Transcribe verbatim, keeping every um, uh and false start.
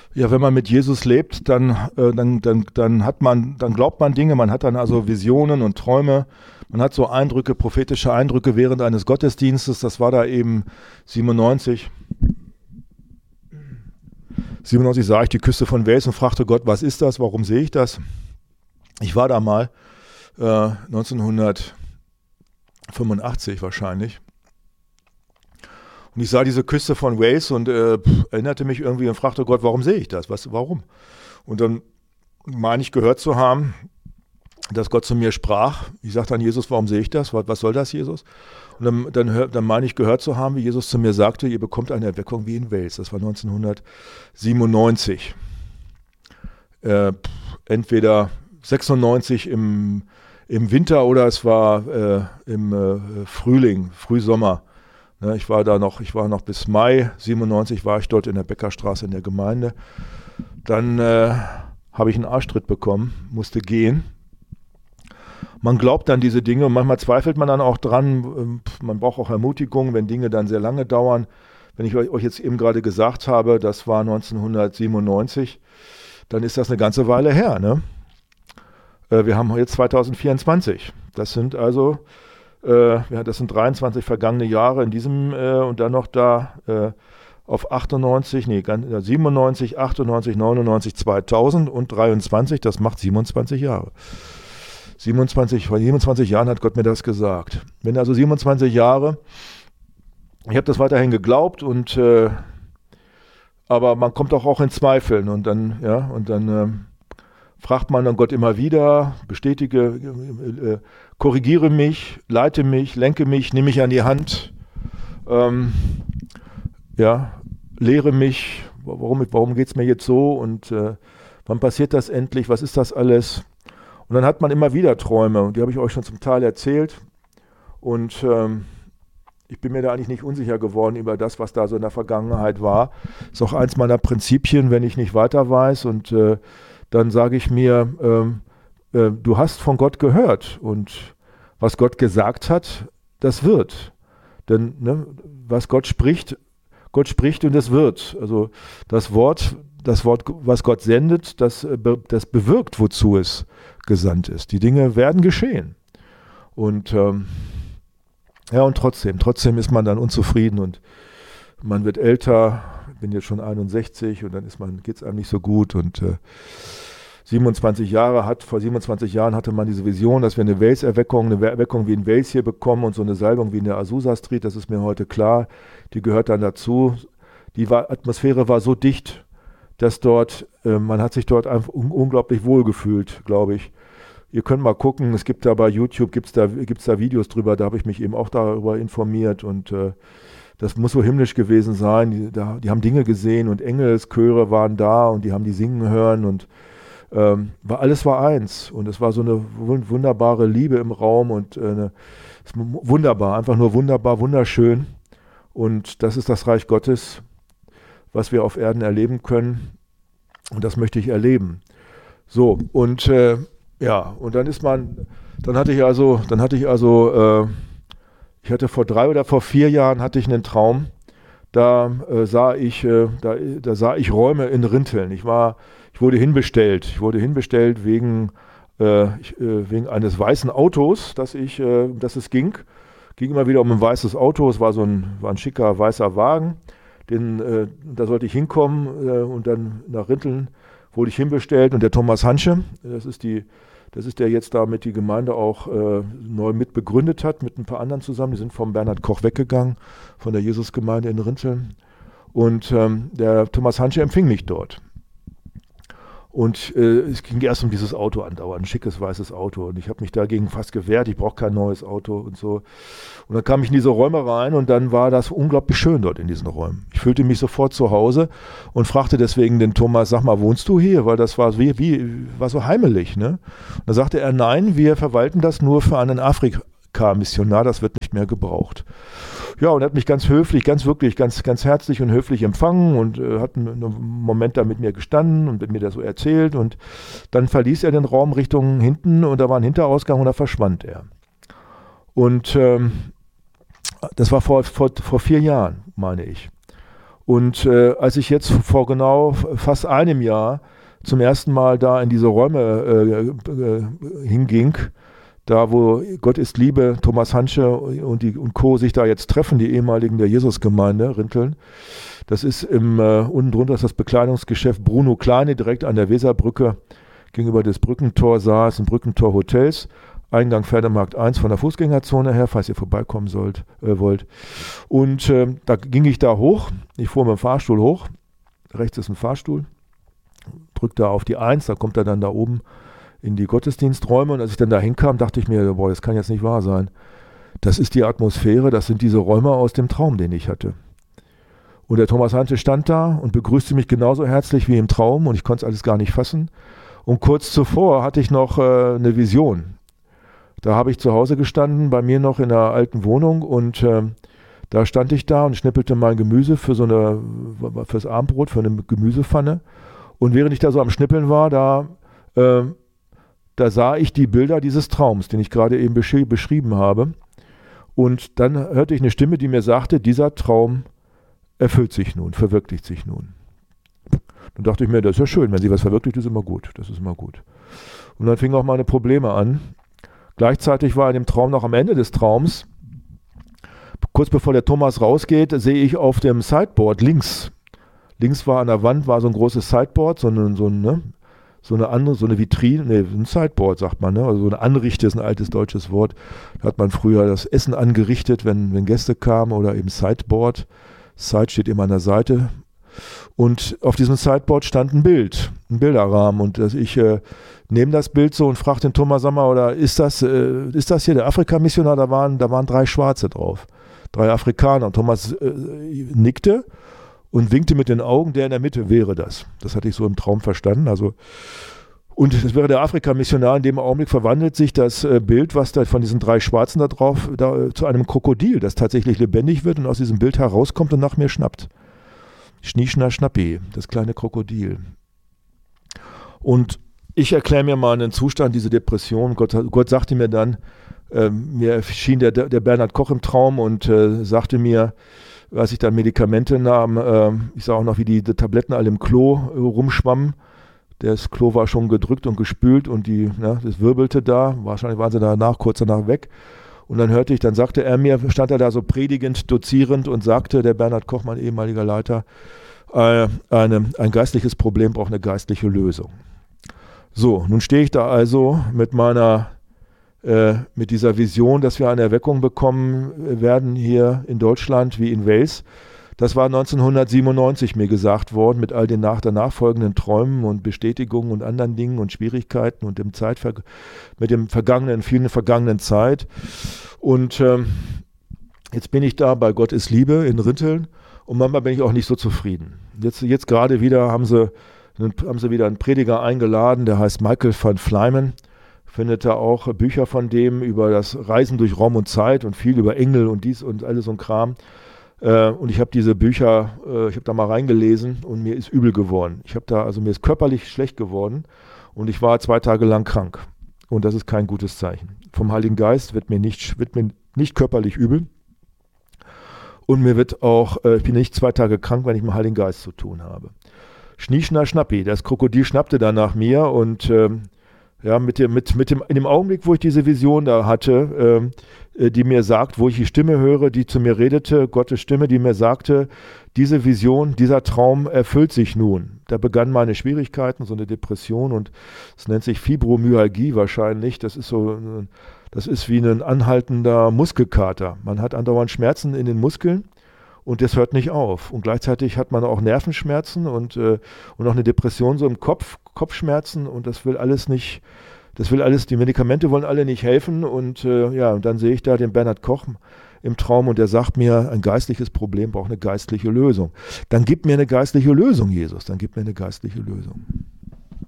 Ja, wenn man mit Jesus lebt, dann, äh, dann, dann, dann hat man, dann glaubt man Dinge, man hat dann also Visionen und Träume, man hat so Eindrücke, prophetische Eindrücke während eines Gottesdienstes, das war da eben siebenundneunzig. siebenundneunzig sah ich die Küste von Wales und fragte Gott, was ist das, warum sehe ich das? Ich war da mal, äh, neunzehnhundertfünfundachtzig wahrscheinlich. Und ich sah diese Küste von Wales und äh, pff, erinnerte mich irgendwie und fragte Gott, warum sehe ich das? Was, warum? Und dann meine ich gehört zu haben, dass Gott zu mir sprach. Ich sagte dann, Jesus, warum sehe ich das? Was, was soll das, Jesus? Und dann, dann, hör, dann meine ich gehört zu haben, wie Jesus zu mir sagte, ihr bekommt eine Erweckung wie in Wales. Das war neunzehnhundertsiebenundneunzig. Äh, pff, entweder sechsundneunzig im, im Winter oder es war äh, im äh, Frühling, Frühsommer. Ich war da noch, ich war noch bis Mai siebenundneunzig war ich dort in der Beckerstraße in der Gemeinde. Dann äh, habe ich einen Arschtritt bekommen, musste gehen. Man glaubt dann diese Dinge und manchmal zweifelt man dann auch dran. Man braucht auch Ermutigung, wenn Dinge dann sehr lange dauern. Wenn ich euch jetzt eben gerade gesagt habe, das war neunzehnhundertsiebenundneunzig, dann ist das eine ganze Weile her, ne? Äh, wir haben jetzt zweitausendvierundzwanzig. Das sind also Äh, ja, das sind dreiundzwanzig vergangene Jahre in diesem äh, und dann noch da äh, auf achtundneunzig, nee, siebenundneunzig, achtundneunzig, neunundneunzig, zweitausend und dreiundzwanzig, das macht siebenundzwanzig Jahre. siebenundzwanzig, vor siebenundzwanzig Jahren hat Gott mir das gesagt. Wenn also siebenundzwanzig Jahre, ich habe das weiterhin geglaubt und äh, aber man kommt auch, auch in Zweifeln und dann, ja, und dann äh, fragt man dann Gott immer wieder, bestätige, äh, korrigiere mich, leite mich, lenke mich, nehme mich an die Hand, ähm, ja, lehre mich, warum, warum geht es mir jetzt so und äh, wann passiert das endlich, was ist das alles? Und dann hat man immer wieder Träume und die habe ich euch schon zum Teil erzählt und ähm, ich bin mir da eigentlich nicht unsicher geworden über das, was da so in der Vergangenheit war. Ist auch eins meiner Prinzipien, wenn ich nicht weiter weiß und äh, dann sage ich mir, ähm, äh, du hast von Gott gehört und was Gott gesagt hat, das wird. Denn ne, was Gott spricht, Gott spricht und es wird. Also das Wort, das Wort, was Gott sendet, das, das bewirkt, wozu es gesandt ist. Die Dinge werden geschehen. Und ähm, ja, und trotzdem, trotzdem ist man dann unzufrieden und man wird älter. Ich bin jetzt schon einundsechzig und dann ist man, geht es einem nicht so gut und äh, siebenundzwanzig Jahre hat, vor siebenundzwanzig Jahren hatte man diese Vision, dass wir eine Wales-Erweckung, eine Erweckung wie in Wales hier bekommen und so eine Salbung wie in der Azusa Street, das ist mir heute klar, die gehört dann dazu. Die war, Atmosphäre war so dicht, dass dort, äh, man hat sich dort einfach un- unglaublich wohl gefühlt, glaube ich. Ihr könnt mal gucken, es gibt da bei YouTube, gibt es da, gibt's da Videos drüber, da habe ich mich eben auch darüber informiert und äh, das muss so himmlisch gewesen sein. Die, da, die haben Dinge gesehen und Engelschöre waren da und die haben die singen hören und ähm, war, alles war eins. Und es war so eine wunderbare Liebe im Raum und äh, eine, wunderbar, einfach nur wunderbar, wunderschön. Und das ist das Reich Gottes, was wir auf Erden erleben können. Und das möchte ich erleben. So, und äh, ja, und dann ist man, dann hatte ich also, dann hatte ich also, äh, ich hatte vor drei oder vor vier Jahren hatte ich einen Traum, da äh, sah ich, äh, da, da sah ich Räume in Rinteln. Ich war, ich wurde hinbestellt. Ich wurde hinbestellt wegen, äh, ich, äh, wegen eines weißen Autos, dass ich, äh, dass es ging. Ging immer wieder um ein weißes Auto. Es war so ein, war ein schicker weißer Wagen. Den, äh, da sollte ich hinkommen äh, und dann nach Rinteln wurde ich hinbestellt. Und der Thomas Hansche, das ist die Das ist der jetzt damit die Gemeinde auch äh, neu mit begründet hat, mit ein paar anderen zusammen. Die sind vom Bernhard Koch weggegangen, von der Jesusgemeinde in Rinteln. Und ähm, der Thomas Hansche empfing mich dort. Und äh, es ging erst um dieses Auto andauernd, ein schickes weißes Auto. Und ich habe mich dagegen fast gewehrt, ich brauche kein neues Auto und so. Und dann kam ich in diese Räume rein und dann war das unglaublich schön dort in diesen Räumen. Ich fühlte mich sofort zu Hause und fragte deswegen den Thomas, sag mal, wohnst du hier? Weil das war, wie, wie, war so heimelig. Ne? Und dann sagte er, nein, wir verwalten das nur für einen Afrika-Missionar, das wird nicht mehr gebraucht. Ja, und er hat mich ganz höflich, ganz wirklich, ganz, ganz herzlich und höflich empfangen und äh, hat einen, einen Moment da mit mir gestanden und mir das so erzählt. Und dann verließ er den Raum Richtung hinten und da war ein Hinterausgang und da verschwand er. Und ähm, das war vor, vor, vor vier Jahren, meine ich. Und äh, als ich jetzt vor genau fast einem Jahr zum ersten Mal da in diese Räume äh, äh, hinging, da wo Gott ist Liebe, Thomas Hansche und, die, und Co. sich da jetzt treffen, die ehemaligen der Jesusgemeinde, Rinteln. Das ist im, äh, unten drunter ist das Bekleidungsgeschäft Bruno Kleine, direkt an der Weserbrücke, gegenüber des Brückentor Saals und Brückentor Hotels. Eingang Pferdemarkt eins von der Fußgängerzone her, falls ihr vorbeikommen sollt, äh, wollt. Und äh, da ging ich da hoch, ich fuhr mit dem Fahrstuhl hoch, rechts ist ein Fahrstuhl, drückte auf die eins, da kommt er dann da oben in die Gottesdiensträume und als ich dann da hinkam, dachte ich mir, boah, das kann jetzt nicht wahr sein. Das ist die Atmosphäre, das sind diese Räume aus dem Traum, den ich hatte. Und der Thomas Hansche stand da und begrüßte mich genauso herzlich wie im Traum und ich konnte es alles gar nicht fassen. Und kurz zuvor hatte ich noch äh, eine Vision. Da habe ich zu Hause gestanden, bei mir noch in der alten Wohnung und äh, da stand ich da und schnippelte mein Gemüse für so eine, fürs Abendbrot, für eine Gemüsepfanne. Und während ich da so am Schnippeln war, da, äh, da sah ich die Bilder dieses Traums, den ich gerade eben besch- beschrieben habe. Und dann hörte ich eine Stimme, die mir sagte, dieser Traum erfüllt sich nun, verwirklicht sich nun. Dann dachte ich mir, das ist ja schön, wenn sie was verwirklicht, ist immer gut, das ist immer gut. Und dann fingen auch meine Probleme an. Gleichzeitig war in dem Traum noch am Ende des Traums, kurz bevor der Thomas rausgeht, sehe ich auf dem Sideboard links, links war an der Wand war so ein großes Sideboard, so eine, so eine, so eine andere, so eine Vitrine, nee, ein Sideboard sagt man, ne? Also so eine Anrichte ist ein altes deutsches Wort. Da hat man früher das Essen angerichtet, wenn, wenn Gäste kamen oder eben Sideboard. Side steht immer an der Seite. Und auf diesem Sideboard stand ein Bild, ein Bilderrahmen. Und äh, ich äh, nehme das Bild so und frage den Thomas, sag mal, oder ist das, äh, ist das hier der Afrika-Missionar? Da waren, da waren drei Schwarze drauf, drei Afrikaner. Und Thomas äh, nickte und winkte mit den Augen, der in der Mitte wäre das. Das hatte ich so im Traum verstanden. Also, und es wäre der Afrika-Missionar. In dem Augenblick verwandelt sich das äh, Bild, was da von diesen drei Schwarzen da drauf, da, zu einem Krokodil, das tatsächlich lebendig wird und aus diesem Bild herauskommt und nach mir schnappt. Schnieschner Schnappi, das kleine Krokodil. Und ich erkläre mir mal einen Zustand, diese Depression. Gott, Gott sagte mir dann, äh, mir erschien der, der Bernhard Koch im Traum und äh, sagte mir, als ich dann Medikamente nahm, äh, ich sah auch noch, wie die, die Tabletten alle im Klo äh, rumschwammen. Das Klo war schon gedrückt und gespült und die, na, das wirbelte da. Wahrscheinlich waren sie danach, kurz danach weg. Und dann hörte ich, dann sagte er mir, stand er da so predigend, dozierend und sagte, der Bernhard Koch, mein ehemaliger Leiter, äh, eine, ein geistliches Problem braucht eine geistliche Lösung. So, nun stehe ich da also mit meiner, äh, mit dieser Vision, dass wir eine Erweckung bekommen werden hier in Deutschland wie in Wales. Das war neunzehnhundertsiebenundneunzig mir gesagt worden, mit all den nach, danach folgenden Träumen und Bestätigungen und anderen Dingen und Schwierigkeiten und dem Zeitver mit dem vergangenen, vielen vergangenen Zeit. Und ähm, jetzt bin ich da bei Gott ist Liebe in Rinteln und manchmal bin ich auch nicht so zufrieden. Jetzt, jetzt gerade wieder haben sie, haben sie wieder einen Prediger eingeladen, der heißt Michael van Flymen. Findet da auch Bücher von dem über das Reisen durch Raum und Zeit und viel über Engel und dies und alles so ein Kram. Äh, und ich habe diese Bücher, äh, ich habe da mal reingelesen und mir ist übel geworden. Ich habe da, also mir ist körperlich schlecht geworden und ich war zwei Tage lang krank. Und das ist kein gutes Zeichen. Vom Heiligen Geist wird mir nicht, wird mir nicht körperlich übel. Und mir wird auch, äh, ich bin nicht zwei Tage krank, wenn ich mit dem Heiligen Geist zu tun habe. Schnieschner Schnappi, das Krokodil schnappte dann nach mir und ähm, ja, mit dem, mit, mit dem, in dem Augenblick, wo ich diese Vision da hatte, äh, die mir sagt, wo ich die Stimme höre, die zu mir redete, Gottes Stimme, die mir sagte, diese Vision, dieser Traum erfüllt sich nun. Da begannen meine Schwierigkeiten, so eine Depression und es nennt sich Fibromyalgie wahrscheinlich. Das ist so, das ist wie ein anhaltender Muskelkater. Man hat andauernd Schmerzen in den Muskeln. Und das hört nicht auf. Und gleichzeitig hat man auch Nervenschmerzen und, äh, und auch eine Depression so im Kopf, Kopfschmerzen. Und das will alles nicht, das will alles, die Medikamente wollen alle nicht helfen. Und äh, ja, und dann sehe ich da den Bernhard Koch im Traum und der sagt mir, ein geistliches Problem braucht eine geistliche Lösung. Dann gib mir eine geistliche Lösung, Jesus. Dann gib mir eine geistliche Lösung.